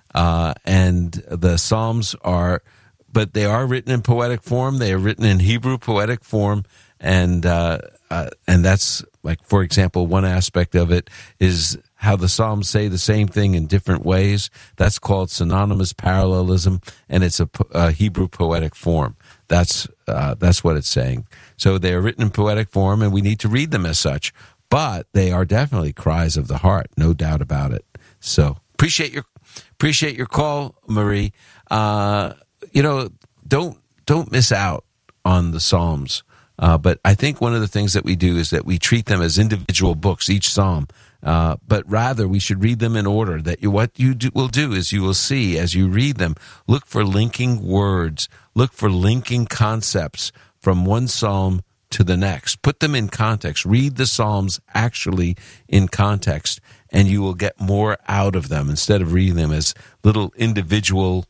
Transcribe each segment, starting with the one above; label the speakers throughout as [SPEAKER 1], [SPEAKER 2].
[SPEAKER 1] And the Psalms but they are written in poetic form. They are written in Hebrew poetic form, and that's, like, for example, one aspect of it is how the Psalms say the same thing in different ways. That's called synonymous parallelism, and it's a Hebrew poetic form. That's what it's saying. So they are written in poetic form, and we need to read them as such. But they are definitely cries of the heart, no doubt about it. So appreciate your call, Marie. Don't miss out on the Psalms. But I think one of the things that we do is that we treat them as individual books, each Psalm. But rather, we should read them in order. What you will do is you will see, as you read them, look for linking words, look for linking concepts from one Psalm to the next. Put them in context. Read the Psalms actually in context, and you will get more out of them instead of reading them as little individual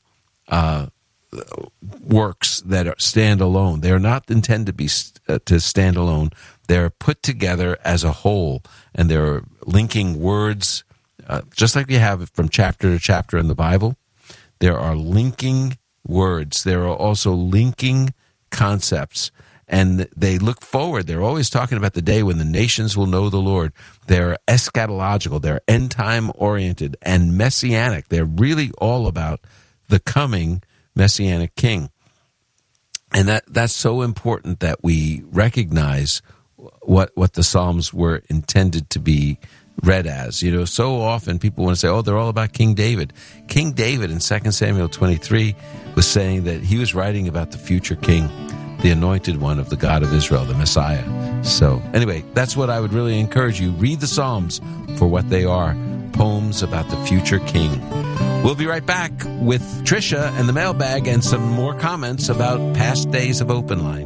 [SPEAKER 1] works that stand alone. They are not intended to be to stand alone. They're put together as a whole, and they're linking words, just like we have from chapter to chapter in the Bible. There are linking words. There are also linking concepts, and they look forward. They're always talking about the day when the nations will know the Lord. They're eschatological. They're end-time oriented and messianic. They're really all about the coming Messianic King. And that's so important that we recognize what the Psalms were intended to be read as. So often people want to say, oh, they're all about King David. King David in 2 Samuel 23 was saying that he was writing about the future king, the anointed one of the God of Israel, the Messiah. So anyway, that's what I would really encourage you. Read the Psalms for what they are, poems about the future king. We'll be right back with Tricia and the mailbag and some more comments about past days of Open Line.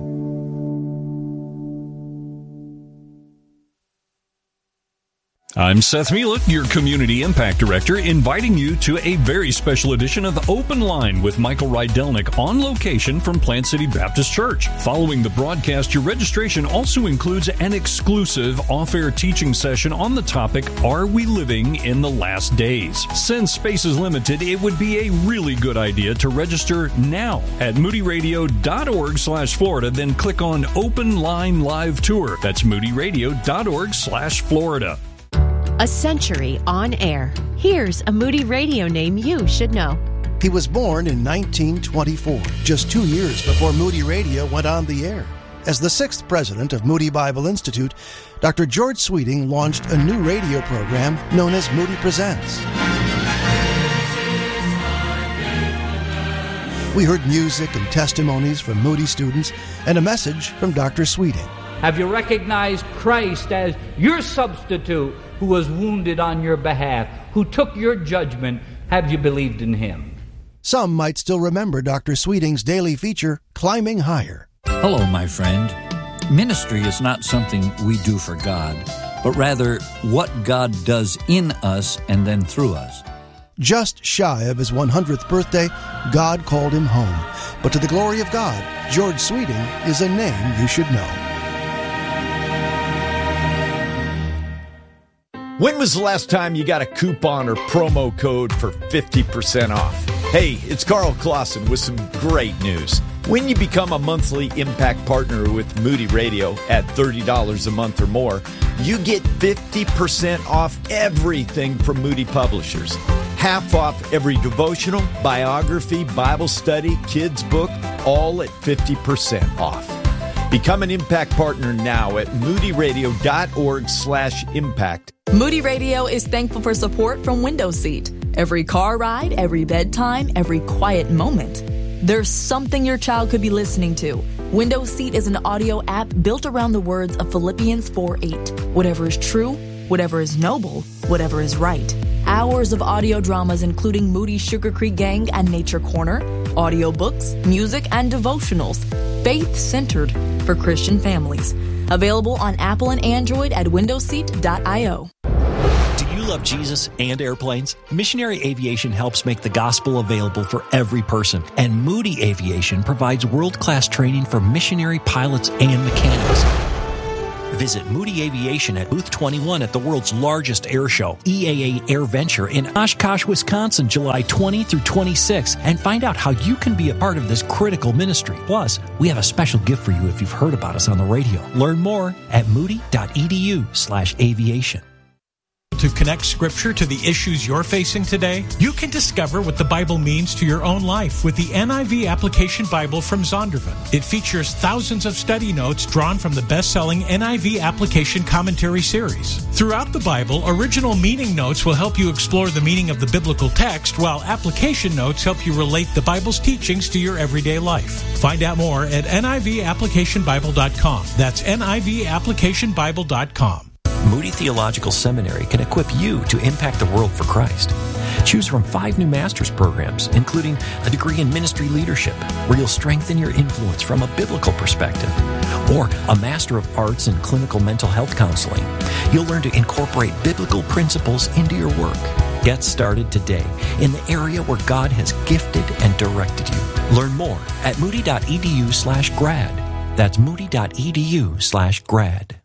[SPEAKER 2] I'm Seth Mielek, your Community Impact Director, inviting you to a very special edition of Open Line with Michael Rydelnik on location from Plant City Baptist Church. Following the broadcast, your registration also includes an exclusive off-air teaching session on the topic, Are We Living in the Last Days? Since space is limited, it would be a really good idea to register now at moodyradio.org/Florida, then click on Open Line Live Tour. That's moodyradio.org/Florida.
[SPEAKER 3] A century on air. Here's a Moody Radio name you should know.
[SPEAKER 4] He was born in 1924, just 2 years before Moody Radio went on the air. As the 6th president of Moody Bible Institute, Dr. George Sweeting launched a new radio program known as Moody Presents. We heard music and testimonies from Moody students and a message from Dr. Sweeting.
[SPEAKER 5] Have you recognized Christ as your substitute who was wounded on your behalf, who took your judgment? Have you believed in him?
[SPEAKER 4] Some might still remember Dr. Sweeting's daily feature, Climbing Higher.
[SPEAKER 6] Hello, my friend. Ministry is not something we do for God, but rather what God does in us and then through us.
[SPEAKER 4] Just shy of his 100th birthday, God called him home. But to the glory of God, George Sweeting is a name you should know.
[SPEAKER 7] When was the last time you got a coupon or promo code for 50% off? Hey, it's Carl Clausen with some great news. When you become a monthly Impact partner with Moody Radio at $30 a month or more, you get 50% off everything from Moody Publishers. Half off every devotional, biography, Bible study, kids book, all at 50% off. Become an Impact partner now at moodyradio.org/impact.
[SPEAKER 8] Moody Radio is thankful for support from Window Seat. Every car ride, every bedtime, every quiet moment. There's something your child could be listening to. Window Seat is an audio app built around the words of Philippians 4:8. Whatever is true, whatever is noble, whatever is right. Hours of audio dramas including Moody's Sugar Creek Gang and Nature Corner, audiobooks, music, and devotionals. Faith-centered for Christian families. Available on Apple and Android at windowseat.io.
[SPEAKER 9] Do you love Jesus and airplanes? Missionary Aviation helps make the gospel available for every person, and Moody Aviation provides world-class training for missionary pilots and mechanics. Visit Moody Aviation at Booth 21 at the world's largest air show, EAA AirVenture in Oshkosh, Wisconsin, July 20 through 26, and find out how you can be a part of this critical ministry. Plus, we have a special gift for you if you've heard about us on the radio. Learn more at moody.edu/aviation.
[SPEAKER 10] To connect Scripture to the issues you're facing today, you can discover what the Bible means to your own life with the NIV Application Bible from Zondervan. It features thousands of study notes drawn from the best-selling NIV Application Commentary series. Throughout the Bible, original meaning notes will help you explore the meaning of the biblical text, while application notes help you relate the Bible's teachings to your everyday life. Find out more at NIVapplicationbible.com. That's NIVapplicationbible.com.
[SPEAKER 9] Moody Theological Seminary can equip you to impact the world for Christ. Choose from 5 new master's programs, including a degree in ministry leadership, where you'll strengthen your influence from a biblical perspective, or a Master of Arts in Clinical Mental Health Counseling. You'll learn to incorporate biblical principles into your work. Get started today in the area where God has gifted and directed you. Learn more at moody.edu/grad. That's moody.edu/grad.